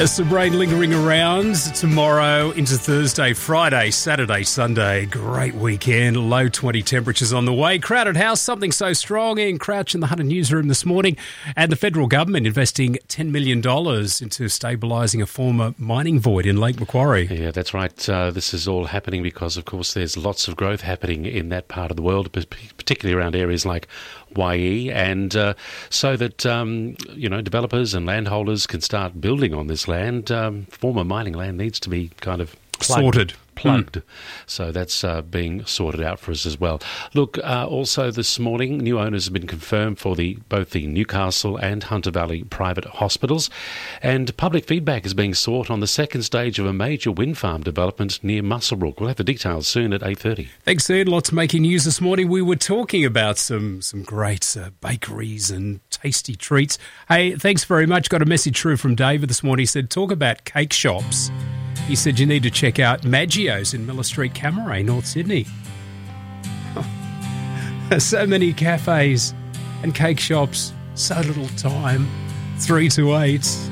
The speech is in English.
Some rain lingering around tomorrow into Thursday, Friday, Saturday, Sunday. Great weekend. Low 20 temperatures on the way. Crowded house, something so strong. Ian Crouch in the Hunter newsroom this morning. And the federal government investing $10 million into stabilising a former mining void in Lake Macquarie. Yeah, that's right. This is all happening because, of course, there's lots of growth happening in that part of the world, particularly around areas like YE, and so that developers and landholders can start building on this land. Former mining land needs to be kind of Sorted. Plugged. So that's being sorted out for us as well. Look, also this morning, new owners have been confirmed for both the Newcastle and Hunter Valley private hospitals, and public feedback is being sought on the second stage of a major wind farm development near Muswellbrook. We'll have the details soon at 8:30. Thanks, Ian. Lots making news this morning. We were talking about some great bakeries and tasty treats. Hey, thanks very much. Got a message through from David this morning. He said, talk about cake shops. He said you need to check out Maggio's in Miller Street, Camaray, North Sydney. So many cafes and cake shops, so little time. 3 to 8.